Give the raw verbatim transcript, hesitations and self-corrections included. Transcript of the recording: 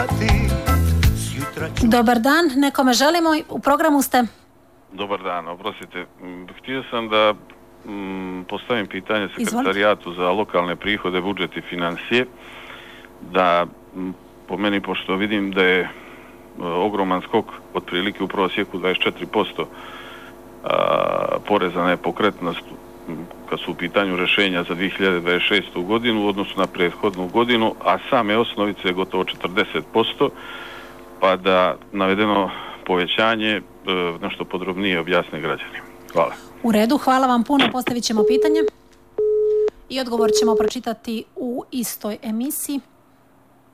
Dobar dan, nekome želimo, u programu ste. Dobar dan, oprostite. Htio sam da mm, postavim pitanje sekretarijatu za lokalne prihode, budžet i financije, da m, po meni, pošto vidim da je uh, ogroman skok, otprilike u prosjeku dvadeset četiri posto uh, poreza na nepokretnost, kad su u pitanju rješenja za dvije hiljade dvadeset šestu godinu u odnosu na prethodnu godinu, a same osnovice je gotovo četrdeset posto, pa da navedeno povećanje nešto podrobnije objasne građanima. Hvala. U redu, hvala vam puno, postavit ćemo pitanje i odgovor ćemo pročitati u istoj emisiji.